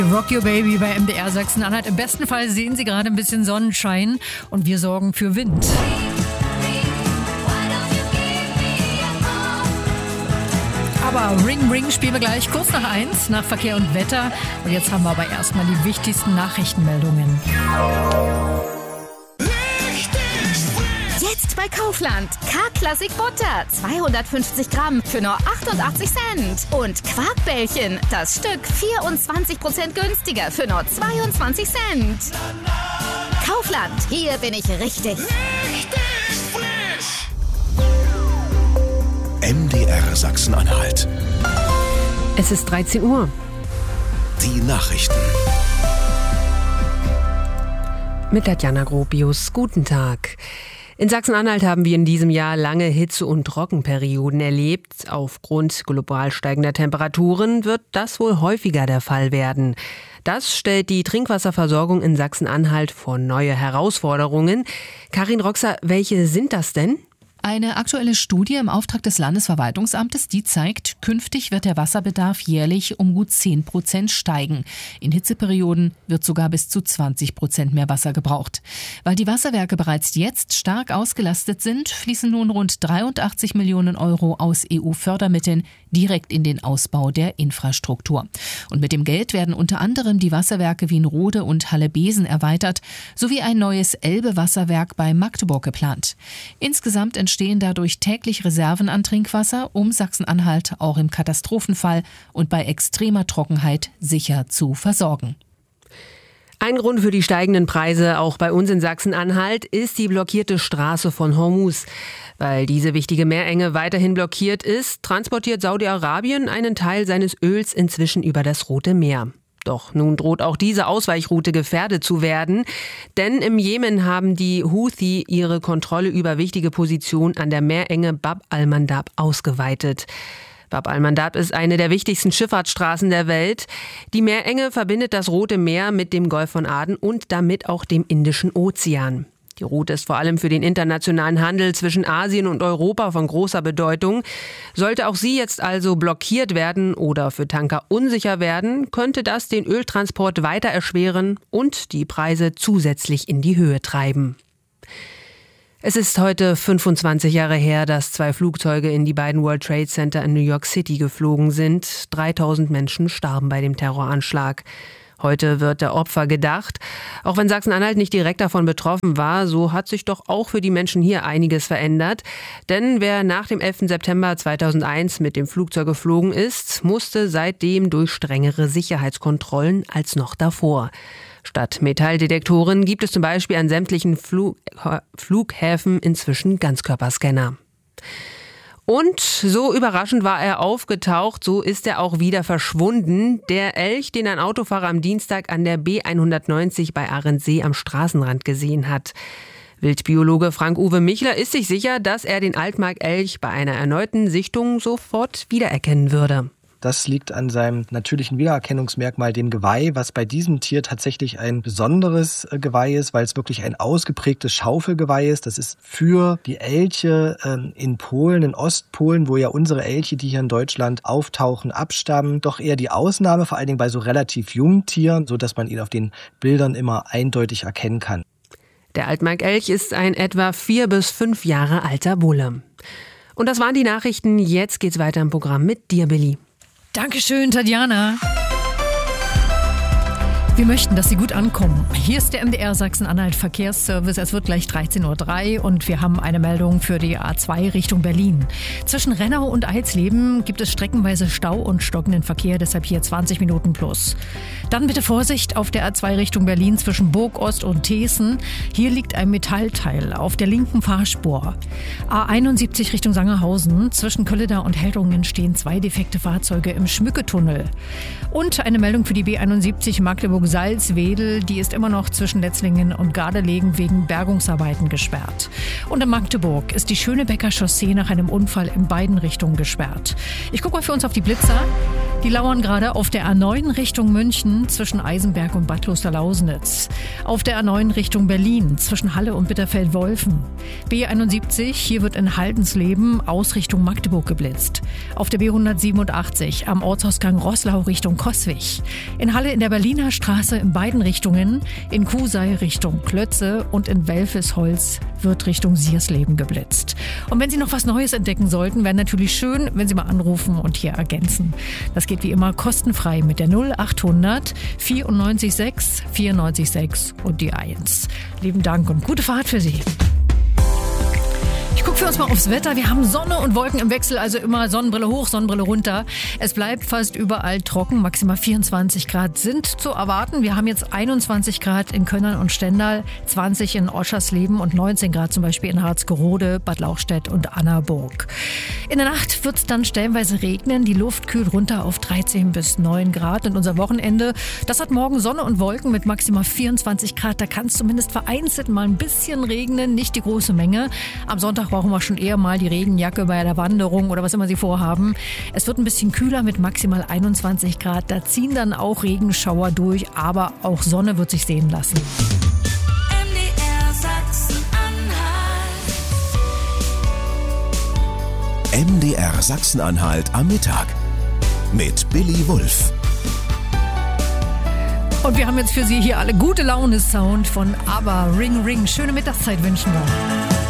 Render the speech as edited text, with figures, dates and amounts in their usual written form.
Rock Your Baby bei MDR Sachsen-Anhalt. Im besten Fall sehen Sie gerade ein bisschen Sonnenschein und wir sorgen für Wind. Aber Ring Ring spielen wir gleich kurz nach 1, nach Verkehr und Wetter. Und jetzt haben wir aber erstmal die wichtigsten Nachrichtenmeldungen. Jetzt bei Kaufland. K-Klassik Butter, 250 Gramm für nur 88 Cent. Und Quarkbällchen, das Stück 24% günstiger für nur 22 Cent. Kaufland, hier bin ich richtig. MDR Sachsen-Anhalt. Es ist 13 Uhr. Die Nachrichten. Mit Tatjana Gropius. Guten Tag. In Sachsen-Anhalt haben wir in diesem Jahr lange Hitze- und Trockenperioden erlebt. Aufgrund global steigender Temperaturen wird das wohl häufiger der Fall werden. Das stellt die Trinkwasserversorgung in Sachsen-Anhalt vor neue Herausforderungen. Karin Roxer, welche sind das denn? Eine aktuelle Studie im Auftrag des Landesverwaltungsamtes, die zeigt, künftig wird der Wasserbedarf jährlich um gut 10% steigen. In Hitzeperioden wird sogar bis zu 20% mehr Wasser gebraucht. Weil die Wasserwerke bereits jetzt stark ausgelastet sind, fließen nun rund 83 Millionen Euro aus EU-Fördermitteln direkt in den Ausbau der Infrastruktur. Und mit dem Geld werden unter anderem die Wasserwerke Wienrode und Halle-Besen erweitert, sowie ein neues Elbe-Wasserwerk bei Magdeburg geplant. Insgesamt entstehen dadurch täglich Reserven an Trinkwasser, um Sachsen-Anhalt auch im Katastrophenfall und bei extremer Trockenheit sicher zu versorgen. Ein Grund für die steigenden Preise auch bei uns in Sachsen-Anhalt ist die blockierte Straße von Hormuz. Weil diese wichtige Meerenge weiterhin blockiert ist, transportiert Saudi-Arabien einen Teil seines Öls inzwischen über das Rote Meer. Doch nun droht auch diese Ausweichroute gefährdet zu werden, denn im Jemen haben die Houthi ihre Kontrolle über wichtige Positionen an der Meerenge Bab al-Mandab ausgeweitet. Bab al-Mandab ist eine der wichtigsten Schifffahrtsstraßen der Welt. Die Meerenge verbindet das Rote Meer mit dem Golf von Aden und damit auch dem Indischen Ozean. Die Route ist vor allem für den internationalen Handel zwischen Asien und Europa von großer Bedeutung. Sollte auch sie jetzt also blockiert werden oder für Tanker unsicher werden, könnte das den Öltransport weiter erschweren und die Preise zusätzlich in die Höhe treiben. Es ist heute 25 Jahre her, dass 2 Flugzeuge in die beiden World Trade Center in New York City geflogen sind. 3000 Menschen starben bei dem Terroranschlag. Heute wird der Opfer gedacht. Auch wenn Sachsen-Anhalt nicht direkt davon betroffen war, so hat sich doch auch für die Menschen hier einiges verändert. Denn wer nach dem 11. September 2001 mit dem Flugzeug geflogen ist, musste seitdem durch strengere Sicherheitskontrollen als noch davor. Statt Metalldetektoren gibt es zum Beispiel an sämtlichen Flughäfen inzwischen Ganzkörperscanner. Und so überraschend war er aufgetaucht, so ist er auch wieder verschwunden. Der Elch, den ein Autofahrer am Dienstag an der B190 bei Ahrensee am Straßenrand gesehen hat. Wildbiologe Frank-Uwe Michler ist sich sicher, dass er den Altmark-Elch bei einer erneuten Sichtung sofort wiedererkennen würde. Das liegt an seinem natürlichen Wiedererkennungsmerkmal, dem Geweih, was bei diesem Tier tatsächlich ein besonderes Geweih ist, weil es wirklich ein ausgeprägtes Schaufelgeweih ist. Das ist für die Elche in Polen, in Ostpolen, wo ja unsere Elche, die hier in Deutschland auftauchen, abstammen, doch eher die Ausnahme, vor allen Dingen bei so relativ jungen Tieren, sodass man ihn auf den Bildern immer eindeutig erkennen kann. Der Altmark-Elch ist ein etwa 4 bis 5 Jahre alter Bulle. Und das waren die Nachrichten. Jetzt geht's weiter im Programm mit dir, Billy. Dankeschön, Tatjana. Wir möchten, dass Sie gut ankommen. Hier ist der MDR Sachsen-Anhalt Verkehrsservice. Es wird gleich 13.03 Uhr und wir haben eine Meldung für die A2 Richtung Berlin. Zwischen Rennau und Eidsleben gibt es streckenweise Stau und stockenden Verkehr, deshalb hier 20 Minuten plus. Dann bitte Vorsicht auf der A2 Richtung Berlin zwischen Burgost und Thesen. Hier liegt ein Metallteil auf der linken Fahrspur. A71 Richtung Sangerhausen. Zwischen Kölleda und Heldringen stehen 2 defekte Fahrzeuge im Schmücketunnel. Und eine Meldung für die B71 Magdeburg Magdeburg-Salzwedel, die ist immer noch zwischen Letzlingen und Gardelegen wegen Bergungsarbeiten gesperrt. Und in Magdeburg ist die Schönebecker Chaussee nach einem Unfall in beiden Richtungen gesperrt. Ich gucke mal für uns auf die Blitzer. Die lauern gerade auf der A9 Richtung München zwischen Eisenberg und Bad Klosterlausnitz. Auf der A9 Richtung Berlin zwischen Halle und Bitterfeld-Wolfen. B71, hier wird in Haldensleben Ausrichtung Magdeburg geblitzt. Auf der B187 am Ortsausgang Roßlau Richtung Coswig. In Halle in der Berliner Straße in beiden Richtungen. In Kusei Richtung Klötze und in Welfesholz wird Richtung Siersleben geblitzt. Und wenn Sie noch was Neues entdecken sollten, wäre natürlich schön, wenn Sie mal anrufen und hier ergänzen. Das geht wie immer kostenfrei mit der 0800 94 6 94 6 und die 1. Lieben Dank und gute Fahrt für Sie. Ich gucke für uns mal aufs Wetter. Wir haben Sonne und Wolken im Wechsel, also immer Sonnenbrille hoch, Sonnenbrille runter. Es bleibt fast überall trocken. Maximal 24 Grad sind zu erwarten. Wir haben jetzt 21 Grad in Könnern und Stendal, 20 in Oschersleben und 19 Grad zum Beispiel in Harzgerode, Bad Lauchstädt und Annaburg. In der Nacht wird es dann stellenweise regnen. Die Luft kühlt runter auf 13 bis 9 Grad. Und unser Wochenende, das hat morgen Sonne und Wolken mit maximal 24 Grad. Da kann es zumindest vereinzelt mal ein bisschen regnen, nicht die große Menge. Am Sonntag brauchen wir schon eher mal die Regenjacke bei der Wanderung oder was immer Sie vorhaben. Es wird ein bisschen kühler mit maximal 21 Grad. Da ziehen dann auch Regenschauer durch, aber auch Sonne wird sich sehen lassen. MDR Sachsen-Anhalt. MDR Sachsen-Anhalt am Mittag mit Billy Wulff. Und wir haben jetzt für Sie hier alle gute Laune-Sound von ABBA. Ring Ring. Schöne Mittagszeit wünschen wir.